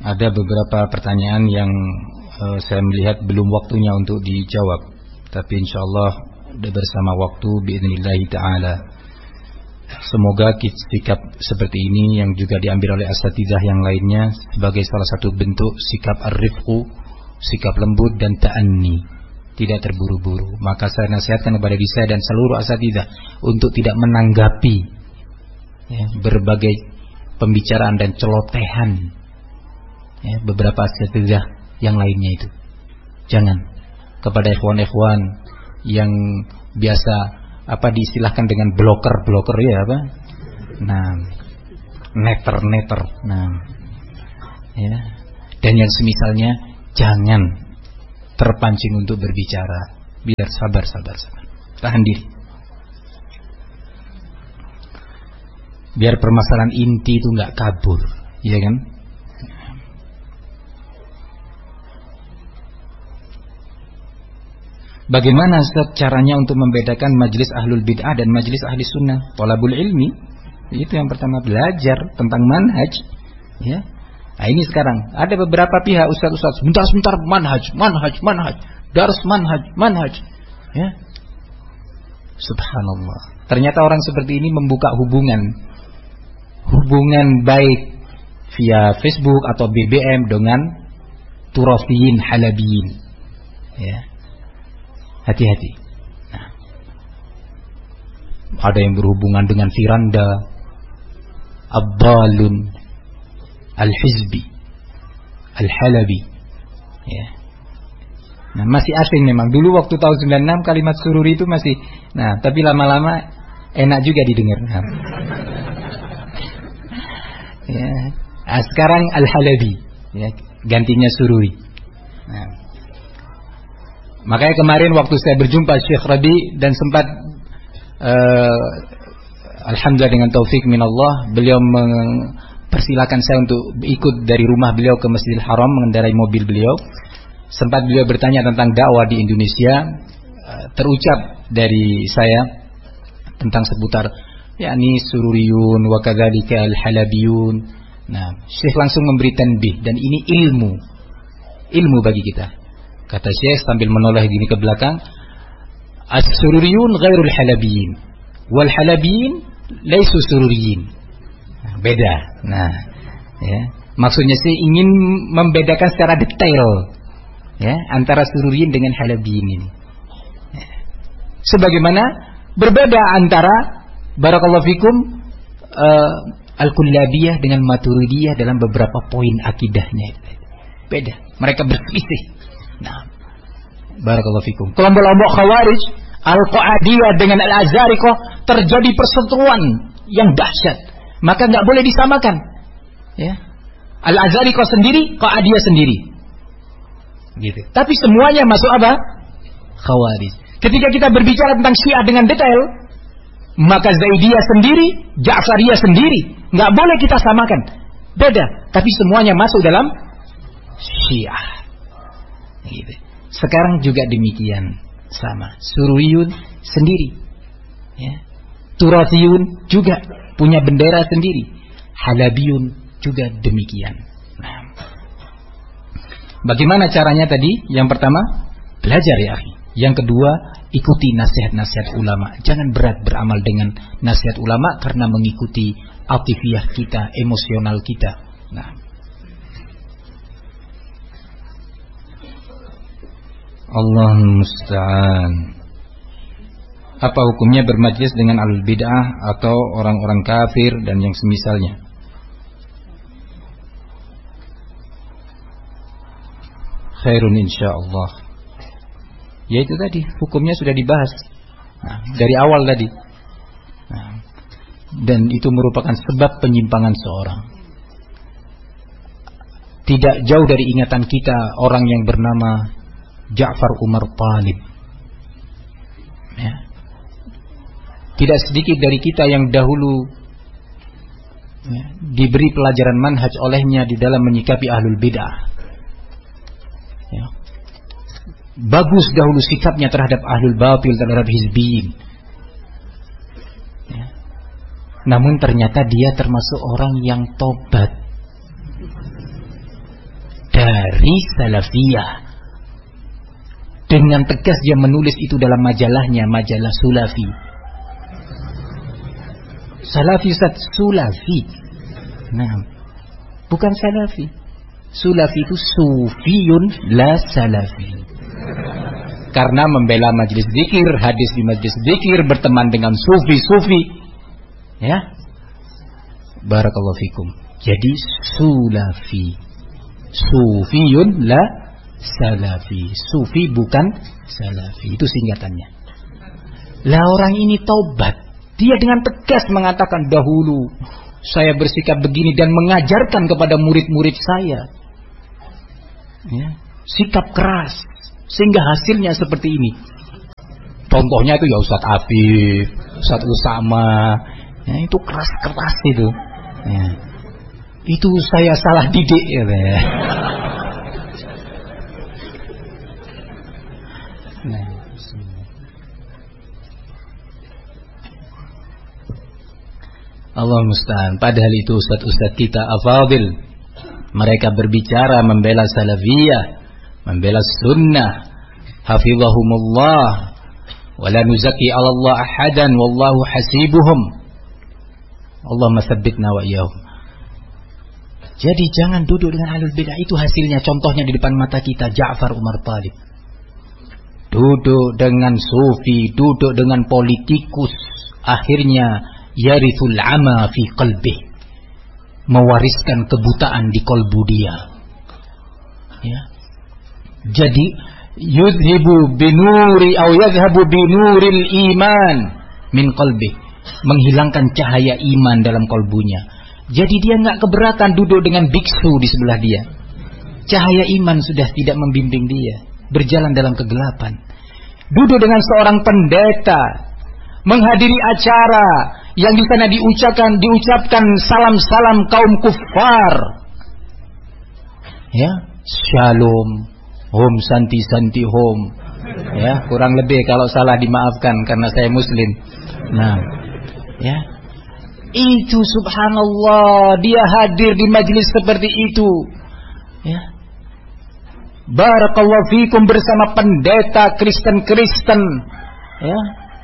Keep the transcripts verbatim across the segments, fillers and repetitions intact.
ada beberapa pertanyaan yang uh, saya melihat belum waktunya untuk dijawab, tapi insyaallah bersama waktu biidznillah taala. Semoga sikap seperti ini yang juga diambil oleh asatidzah yang lainnya sebagai salah satu bentuk sikap ar-rifqu, sikap lembut dan ta'anni, tidak terburu-buru. Maka saya nasihatkan kepada diri saya dan seluruh asatidzah untuk tidak menanggapi ya, berbagai pembicaraan dan celotehan ya, beberapa asatidzah yang lainnya itu. Jangan. Kepada ikhwan-ikhwan yang biasa apa diistilahkan dengan bloker-bloker ya apa? Nah, neter-neter. Nah. Ya. Dan yang semisalnya jangan terpancing untuk berbicara. Biar sabar, sabar, sabar. Tahan diri. Biar permasalahan inti itu enggak kabur, ya kan? Bagaimana caranya untuk membedakan majelis ahlul bid'ah dan majelis ahli sunnah? Thalabul ilmi, itu yang pertama, belajar tentang manhaj. Ya, nah ini sekarang ada beberapa pihak ustaz-ustaz, sebentar-sebentar manhaj, manhaj, manhaj, dars manhaj, manhaj. Ya, subhanallah. Ternyata orang seperti ini membuka hubungan, hubungan baik via Facebook atau B B M dengan turafiyin halabiyin. Ya. Hati-hati. Nah, ada yang berhubungan dengan Firanda, Abdalun, Al-Hizbi, Al-Halabi. Ya. Nah, masih asing memang. Dulu waktu tahun sembilan puluh enam kalimat sururi itu masih. Nah, tapi lama-lama enak juga didengar. Nah. Ya. Nah, sekarang Al-Halabi, ya, gantinya sururi. Nah. Makanya kemarin waktu saya berjumpa Syekh Rabi dan sempat uh, alhamdulillah dengan taufik minallah, beliau mempersilakan saya untuk ikut dari rumah beliau ke Masjidil Haram mengendarai mobil beliau. Sempat beliau bertanya tentang dakwah di Indonesia, uh, terucap dari saya tentang seputar yakni sururiyun wa kadzalika al-halabiyun. Nah, Syekh langsung memberi tanbih dan ini ilmu. Ilmu bagi kita. Kata Syekh sambil menoleh gini ke belakang, as-sururiyun ghairul halabiyin wal halabiyin laisu sururiyin. Nah, beda. Nah, ya. Maksudnya sih ingin membedakan secara detail ya antara sururiyin dengan halabiyin ini. Ya. Sebagaimana berbeda antara barakallahu fikum uh, al-kullabiyah dengan maturidiyah dalam beberapa poin akidahnya. Beda. Mereka berselisih. Nah, barakallahu fikum. Kelompok-kelompok Khawarij, Al-Qa'adiyah dengan Al-Azariqah terjadi perseteruan yang dahsyat. Maka enggak boleh disamakan. Ya. Al-Azariqah sendiri, Qa'adiyah sendiri. Gitu. Tapi semuanya masuk apa? Khawarij. Ketika kita berbicara tentang Syiah dengan detail, maka Zaidiyah sendiri, Ja'fariyah sendiri, enggak boleh kita samakan. Beda, tapi semuanya masuk dalam Syiah. Gitu. Sekarang juga demikian sama. Sururiyun sendiri, ya. Turafiyun juga punya bendera sendiri. Halabiyun juga demikian. Nah, bagaimana caranya tadi? Yang pertama, belajar ya akhi. Yang kedua, ikuti nasihat-nasihat ulama. Jangan berat beramal dengan nasihat ulama karena mengikuti atifiyah kita, emosional kita. Nah, Allah musta'an. Apa hukumnya bermajlis dengan ahlul bid'ah atau orang-orang kafir dan yang semisalnya? Khairun insyaallah. Ya itu tadi, hukumnya sudah dibahas. Nah, dari awal tadi. Nah, dan itu merupakan sebab penyimpangan seorang. Tidak jauh dari ingatan kita orang yang bernama Ja'far Umar Talib. Ya. Tidak sedikit dari kita yang dahulu ya, diberi pelajaran manhaj olehnya di dalam menyikapi ahlul bid'ah. Ya. Bagus dahulu sikapnya terhadap ahlul batil, terhadap hizbiyin. Ya. Namun ternyata dia termasuk orang yang tobat. dari salafiyah. Dengan tegas dia menulis itu dalam majalahnya, majalah Sulafi. Salafi Ustaz, Sulafi. Nah, bukan Salafi. Sulafi itu sufiyun la salafi. Karena membela majlis zikir, hadis di majlis zikir, berteman dengan sufi-sufi. Ya. Barakallahu fikum. Jadi Sulafi. Sufiyun la salafi. Sufi bukan salafi. Itu singkatannya. Lah orang ini taubat. Dia dengan tegas mengatakan, dahulu saya bersikap begini dan mengajarkan kepada murid-murid saya. Ya, sikap keras sehingga hasilnya seperti ini. Contohnya itu ya Ustadz Afif, Ustadz Usama, ya, itu keras-keras itu. Ya. Itu saya salah didik ya. Nah, Allah musta'an. Padahal itu ustaz-ustaz kita afadil, mereka berbicara membela salafiyah, membela sunnah, hafizahumullah, wala nuzaki 'ala Allah ahadan wallahu hasibuhum. Allahumma tsabbitna wa iyyahum. Jadi jangan duduk dengan ahlul bidah. Itu hasilnya, contohnya di depan mata kita, Ja'far Umar Thalib. Duduk dengan sufi, duduk dengan politikus, akhirnya yarithul ama fi qalbih, mewariskan kebutaan di kolbu dia. Ya. Jadi yudhibu binuri atau yadhhabu binuril iman min qalbih, menghilangkan cahaya iman dalam kolbunya. Jadi dia nggak keberatan duduk dengan biksu di sebelah dia. Cahaya iman sudah tidak membimbing dia, berjalan dalam kegelapan. Duduk dengan seorang pendeta, menghadiri acara yang di sana diucapkan diucapkan salam-salam kaum kufar. Ya, shalom, hom santi santi hom. Ya, kurang lebih kalau salah dimaafkan karena saya muslim. Nah, ya. Itu subhanallah, dia hadir di majelis seperti itu. Ya. Barakallahu fikum bersama pendeta Kristen-Kristen. Ya.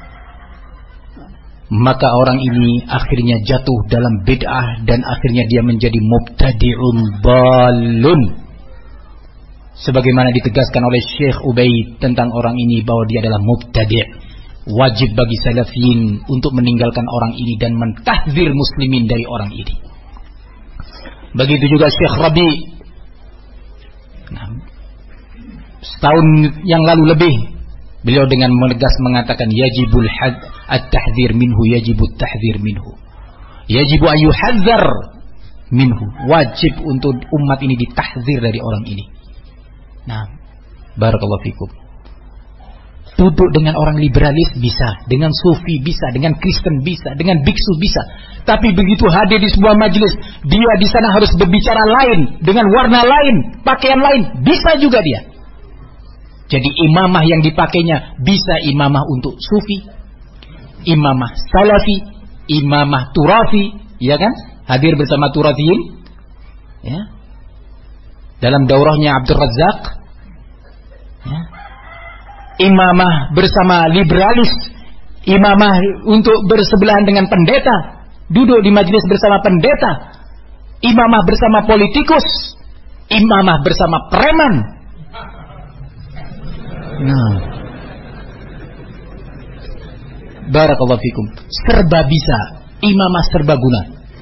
Maka orang ini akhirnya jatuh dalam bid'ah dan akhirnya dia menjadi mubtadi'un balun. Sebagaimana ditegaskan oleh Syekh Ubaid tentang orang ini bahwa dia adalah mubtadi'. Wajib bagi salafiyin untuk meninggalkan orang ini dan mentahdzir muslimin dari orang ini. Begitu juga Syekh Rabi. Nah, setahun yang lalu lebih beliau dengan menegas mengatakan yajibul had at-tahdzir minhu, yajibut tahdzir minhu. Yajibu ayyuhadzar minhu. Wajib untuk umat ini ditahdzir dari orang ini. Nah, barakallahu fikum. Duduk dengan orang liberalis bisa, dengan sufi bisa, dengan Kristen bisa, dengan biksu bisa. Tapi begitu hadir di sebuah majelis, dia di sana harus berbicara lain, dengan warna lain, pakaian lain, bisa juga dia. Jadi imamah yang dipakainya bisa imamah untuk sufi, imamah salafi, imamah turafi, ya kan? Hadir bersama turafiyin, ya. Dalam daurahnya Abdul Razzaq, ya. Imamah bersama liberalis, imamah untuk bersebelahan dengan pendeta, duduk di majelis bersama pendeta, imamah bersama politikus, imamah bersama preman. Nah, barakallahu fikum, serba bisa, imamah serbaguna.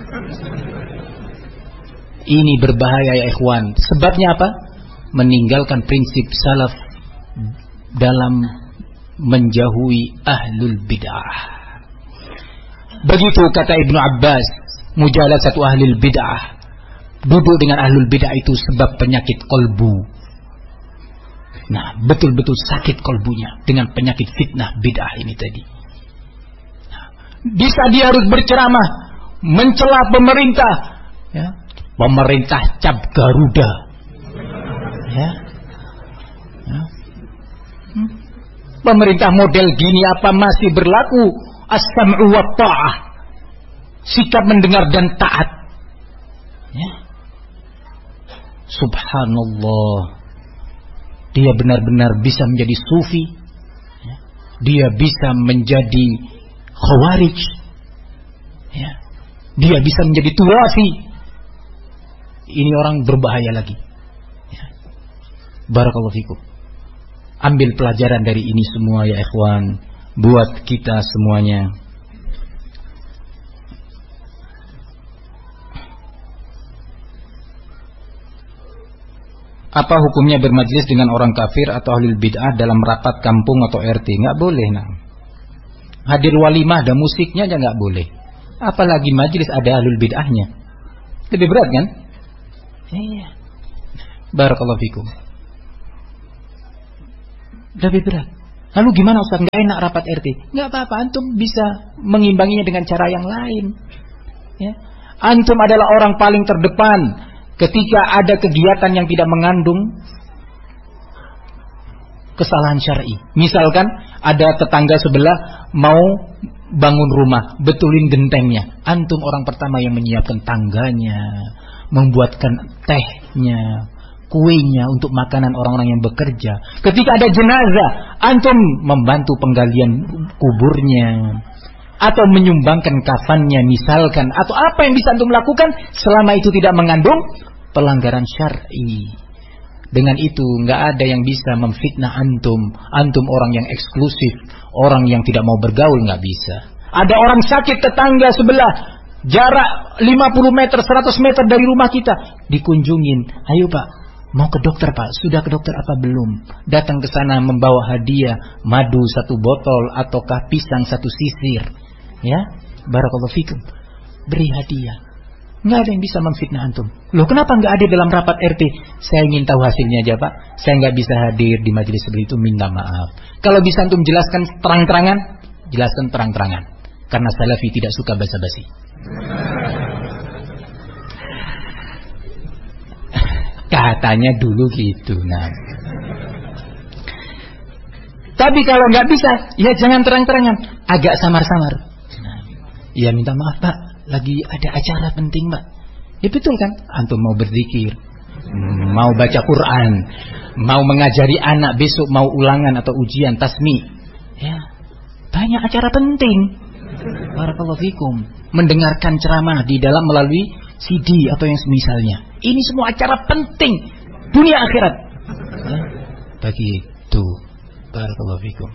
Ini berbahaya ya ikhwan. Sebabnya apa? Meninggalkan prinsip salaf dalam menjauhi ahlul bid'ah. Begitu kata Ibnu Abbas, mujalasatu ahlul bid'ah, duduk dengan ahlul bid'ah itu sebab penyakit kolbu. Nah, betul-betul sakit kolbunya dengan penyakit fitnah bid'ah ini tadi. Nah, bisa dia harus berceramah mencela pemerintah, ya. Pemerintah cap Garuda, ya. Ya. Hmm. Pemerintah model gini apa masih berlaku as-sam'u wa ta'ah, sikap mendengar dan taat, ya. subhanallah, dia benar-benar bisa menjadi sufi, dia bisa menjadi khawarij, ya, dia bisa menjadi turafi. Ini orang berbahaya lagi, ya. Barakallahu fikum. Ambil pelajaran dari ini semua ya ikhwan, buat kita semuanya. Apa hukumnya bermajlis dengan orang kafir atau ahlul bid'ah dalam rapat kampung atau R T? Nggak boleh, nah. Hadir walimah ada musiknya aja nggak boleh. Apalagi majlis ada ahlul bid'ahnya. Lebih berat kan? Iya. Barakallahu fikum. Lebih berat. Lalu gimana Ustaz? Nggak enak rapat R T? Nggak apa-apa, antum bisa mengimbanginya dengan cara yang lain. Ya. Antum adalah orang paling terdepan ketika ada kegiatan yang tidak mengandung kesalahan syar'i. Misalkan ada tetangga sebelah mau bangun rumah, betulin gentengnya. Antum orang pertama yang menyiapkan tangganya, membuatkan tehnya, kuenya untuk makanan orang-orang yang bekerja. Ketika ada jenazah, antum membantu penggalian kuburnya atau menyumbangkan kafannya misalkan, atau apa yang bisa antum lakukan selama itu tidak mengandung pelanggaran syar'i. Dengan itu nggak ada yang bisa memfitnah antum. Antum orang yang eksklusif, orang yang tidak mau bergaul, nggak bisa. Ada orang sakit tetangga sebelah, jarak lima puluh meter, seratus meter dari rumah kita, dikunjungin. Ayo Pak, mau ke dokter Pak? Sudah ke dokter apa belum? Datang ke sana membawa hadiah, madu satu botol ataukah pisang satu sisir. Ya, barakallahu fikum. Beri hadiah. Nggak ada yang bisa memfitnah antum. Loh, kenapa nggak hadir dalam rapat R T? Saya ingin tahu hasilnya aja Pak. Saya nggak bisa hadir di majelis seperti itu, minta maaf. Kalau bisa antum jelaskan terang-terangan, jelaskan terang-terangan. Karena salafi tidak suka basa-basi. Katanya dulu gitu. Nah, tapi kalau nggak bisa, ya jangan terang-terangan, agak samar-samar. Nah, ya minta maaf Pak, lagi ada acara penting Pak. Ya betul kan? Antum mau berzikir, mau baca Quran, mau mengajari anak besok mau ulangan atau ujian tasmi. Ya, banyak acara penting. Barakallahu fikum. Mendengarkan ceramah di dalam melalui C D atau yang semisalnya. Ini semua acara penting dunia akhirat. Ya, begitu. Barakallahu fikum.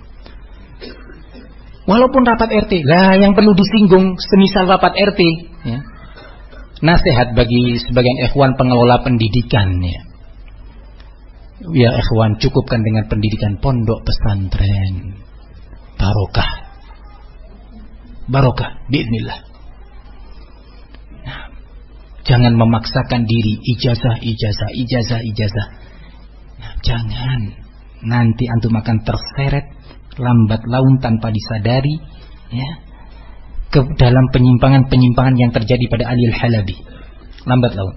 Walaupun rapat R T, lah yang perlu disinggung semisal rapat R T, ya. Nasihat bagi sebagian ikhwan pengelola pendidikan, ya. Ya ikhwan, cukupkan dengan pendidikan pondok pesantren. Barokah. Barokah biiznillah. Nah, jangan memaksakan diri ijazah, ijazah, ijazah, ijazah. Nah, jangan. Nanti antum akan terseret lambat laun tanpa disadari, ya, ke dalam penyimpangan-penyimpangan yang terjadi pada Ali Al-Halabi. Lambat laun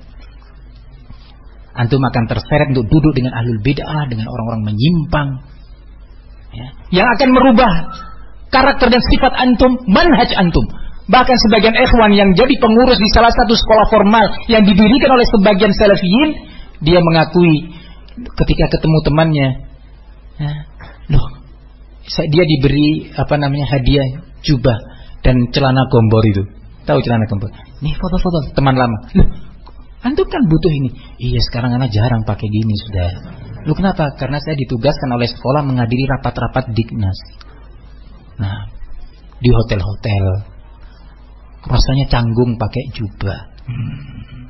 antum akan terseret untuk duduk dengan ahlul bid'ah, dengan orang-orang menyimpang, ya, yang akan merubah karakter dan sifat antum, manhaj antum. Bahkan sebagian ikhwan yang jadi pengurus di salah satu sekolah formal yang didirikan oleh sebagian salafiyin, dia mengakui ketika ketemu temannya, ya, loh, dia diberi apa namanya hadiah jubah dan celana gombor itu. Tahu celana gombor? Nih foto-foto teman lama. Loh, antum kan butuh ini. Iya, sekarang anak jarang pakai gini sudah. Loh, kenapa? Karena saya ditugaskan oleh sekolah menghadiri rapat-rapat Diknas. Nah, di hotel-hotel rasanya canggung pakai jubah. Hmm.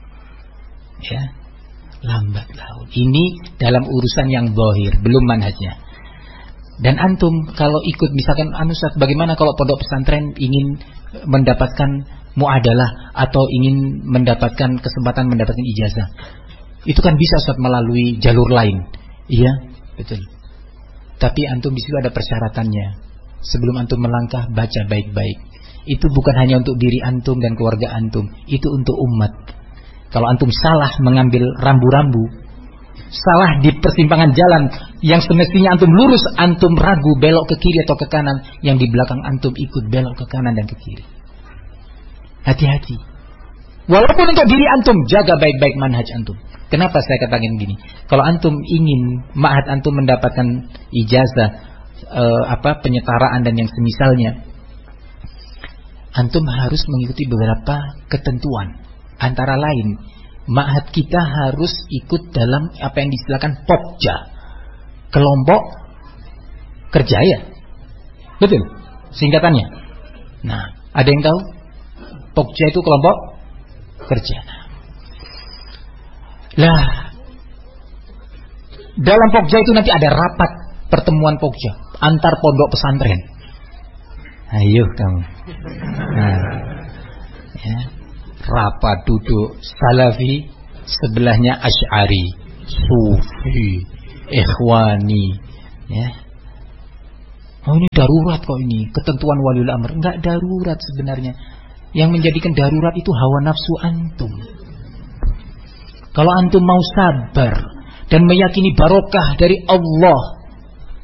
Ya, lambat laun. Ini dalam urusan yang zahir, belum manhajnya. Dan antum kalau ikut misalkan anusat, bagaimana kalau pondok pesantren ingin mendapatkan muadalah atau ingin mendapatkan kesempatan mendapatkan ijazah, itu kan bisa Ustaz melalui jalur lain. Iya, betul. Tapi antum di situ ada persyaratannya. Sebelum antum melangkah, baca baik-baik. Itu bukan hanya untuk diri antum dan keluarga antum, itu untuk umat. Kalau antum salah mengambil rambu-rambu, salah di persimpangan jalan yang semestinya antum lurus, antum ragu belok ke kiri atau ke kanan, yang di belakang antum ikut belok ke kanan dan ke kiri. Hati-hati. Walaupun untuk diri antum, jaga baik-baik manhaj antum. Kenapa saya katakan gini? Kalau antum ingin ma'had antum mendapatkan ijazah eh, apa penyetaraan dan yang semisalnya, antum harus mengikuti beberapa ketentuan. Antara lain, ma'had kita harus ikut dalam apa yang disebutkan Pokja, kelompok kerja ya. Betul singkatannya. Nah, ada yang tahu? Pokja itu kelompok kerja. Lah, dalam Pokja itu nanti ada rapat pertemuan Pokja antar pondok pesantren. Ayo kamu. Nah, ya, rapat duduk Salafi, sebelahnya Asy'ari, Sufi, Ikhwani, ya. Oh ini darurat kok ini, ketentuan waliul amr. Enggak darurat sebenarnya. Yang menjadikan darurat itu hawa nafsu antum. Kalau antum mau sabar dan meyakini barokah dari Allah